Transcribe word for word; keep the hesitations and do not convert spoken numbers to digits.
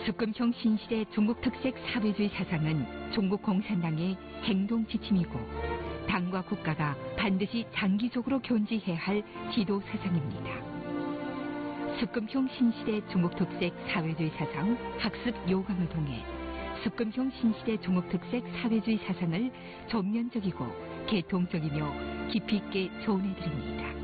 습금형 신시대 중국 특색 사회주의 사상은 중국 공산당의 행동 지침이고 당과 국가가 반드시 장기적으로 견지해야 할 지도 사상입니다. 습금형 신시대 중국 특색 사회주의 사상 학습 요강을 통해 습금형 신시대 중국 특색 사회주의 사상을 전면적이고 개통적이며 깊이 있게 조언해드립니다.